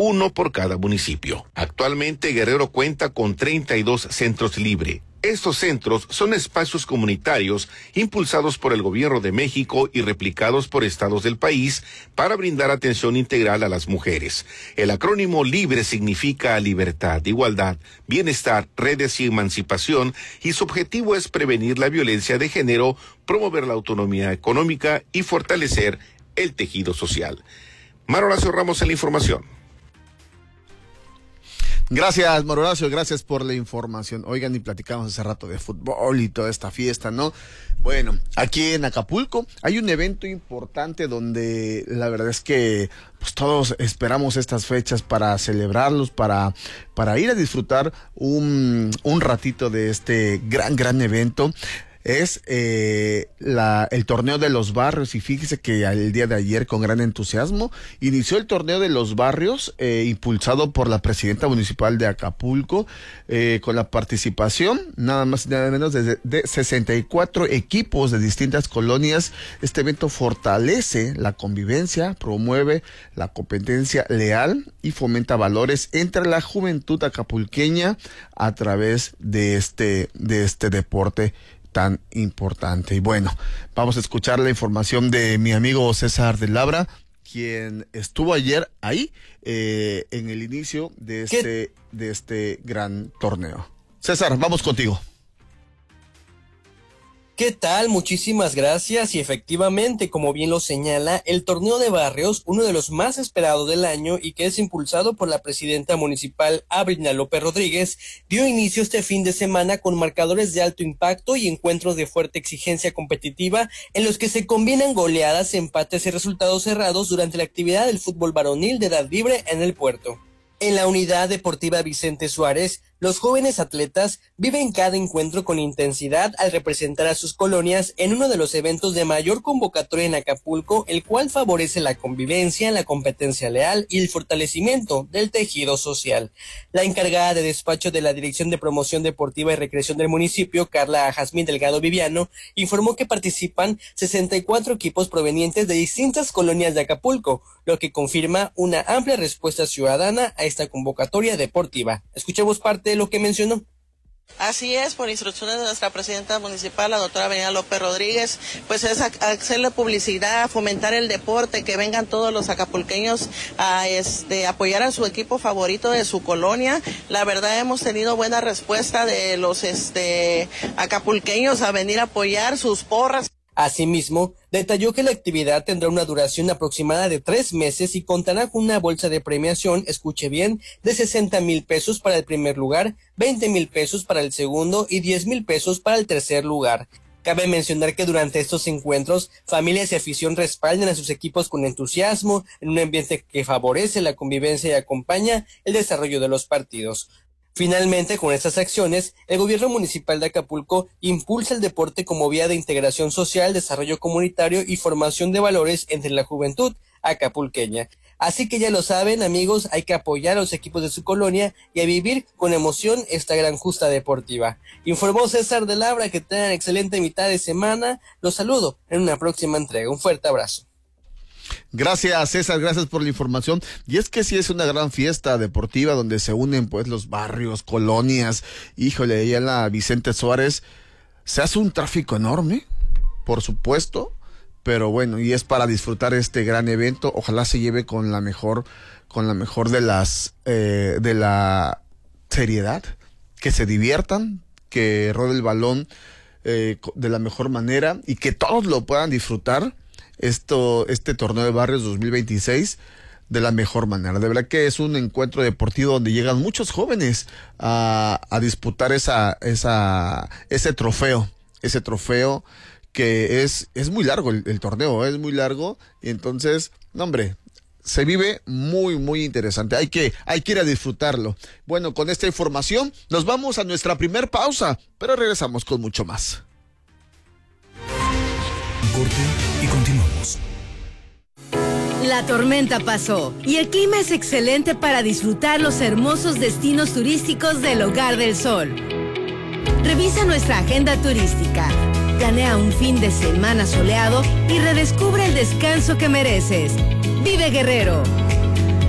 uno por cada municipio. Actualmente Guerrero cuenta con 32 centros libre. Estos centros son espacios comunitarios impulsados por el Gobierno de México y replicados por estados del país para brindar atención integral a las mujeres. El acrónimo LIBRE significa libertad, igualdad, bienestar, redes y emancipación, y su objetivo es prevenir la violencia de género, promover la autonomía económica y fortalecer el tejido social. Mar Horacio Ramos en la información. Gracias, Mauro Horacio, gracias por la información. Oigan, y platicamos hace rato de fútbol y toda esta fiesta, ¿no? Bueno, aquí en Acapulco hay un evento importante donde la verdad es que pues todos esperamos estas fechas para celebrarlos, para ir a disfrutar un ratito de este gran evento. Es el torneo de los barrios, y fíjese que el día de ayer con gran entusiasmo inició el torneo de los barrios impulsado por la presidenta municipal de Acapulco con la participación nada más y nada menos de 64 equipos de distintas colonias. Este evento fortalece la convivencia, promueve la competencia leal y fomenta valores entre la juventud acapulqueña a través de este deporte tan importante. Y bueno, vamos a escuchar la información de mi amigo César de Labra, quien estuvo ayer ahí en el inicio de este gran torneo. César, vamos contigo. ¿Qué tal? Muchísimas gracias. Y efectivamente, como bien lo señala, el torneo de barrios, uno de los más esperados del año y que es impulsado por la presidenta municipal Abrina López Rodríguez, dio inicio este fin de semana con marcadores de alto impacto y encuentros de fuerte exigencia competitiva en los que se combinan goleadas, empates y resultados cerrados durante la actividad del fútbol varonil de edad libre en el puerto. En la unidad deportiva Vicente Suárez, los jóvenes atletas viven cada encuentro con intensidad al representar a sus colonias en uno de los eventos de mayor convocatoria en Acapulco, el cual favorece la convivencia, la competencia leal y el fortalecimiento del tejido social. La encargada de despacho de la Dirección de Promoción Deportiva y Recreación del municipio, Carla Jazmín Delgado Viviano, informó que participan 64 equipos provenientes de distintas colonias de Acapulco, lo que confirma una amplia respuesta ciudadana a esta convocatoria deportiva. Escuchemos parte de lo que mencionó. Así es, por instrucciones de nuestra presidenta municipal, la doctora Abrina López Rodríguez, pues es hacerle publicidad, fomentar el deporte, que vengan todos los acapulqueños a apoyar a su equipo favorito de su colonia. La verdad hemos tenido buena respuesta de los acapulqueños a venir a apoyar sus porras. Asimismo, detalló que la actividad tendrá una duración aproximada de 3 meses y contará con una bolsa de premiación, escuche bien, de 60,000 pesos para el primer lugar, 20,000 pesos para el segundo y 10,000 pesos para el tercer lugar. Cabe mencionar que durante estos encuentros, familias y afición respaldan a sus equipos con entusiasmo, en un ambiente que favorece la convivencia y acompaña el desarrollo de los partidos. Finalmente, con estas acciones, el gobierno municipal de Acapulco impulsa el deporte como vía de integración social, desarrollo comunitario y formación de valores entre la juventud acapulqueña. Así que ya lo saben, amigos, hay que apoyar a los equipos de su colonia y a vivir con emoción esta gran justa deportiva. Informó César de Labra. Que tengan excelente mitad de semana. Los saludo en una próxima entrega. Un fuerte abrazo. Gracias, César, gracias por la información. Y es que sí es una gran fiesta deportiva donde se unen pues los barrios, colonias. Híjole, ahí en la Vicente Suárez se hace un tráfico enorme, por supuesto, pero bueno, y es para disfrutar este gran evento. Ojalá se lleve con la mejor de la seriedad, que se diviertan, que rode el balón de la mejor manera y que todos lo puedan disfrutar. Este torneo de barrios 2026 de la mejor manera. De verdad que es un encuentro deportivo donde llegan muchos jóvenes a disputar ese trofeo que es muy largo el torneo, es muy largo, y entonces, no, hombre, se vive muy, muy interesante. Hay que ir a disfrutarlo. Bueno, con esta información nos vamos a nuestra primer pausa, pero regresamos con mucho más. Corte y continuamos. La tormenta pasó y el clima es excelente para disfrutar los hermosos destinos turísticos del Hogar del Sol. Revisa nuestra agenda turística. Planea un fin de semana soleado y redescubre el descanso que mereces. Vive Guerrero.